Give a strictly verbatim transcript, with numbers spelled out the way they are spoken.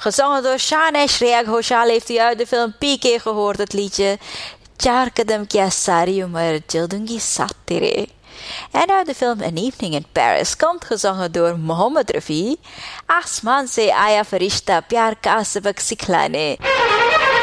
Gezongen door Shana Shreya Ghoshal heeft u uit de film P K gehoord, het liedje Char Kadam Kya Sari Umar Jildungi Saath Tere. En uit de film An Evening in Paris komt gezongen door Mohammed Rafi, Asman se Aya Farishta Pyar Ka Sabak Sikhane.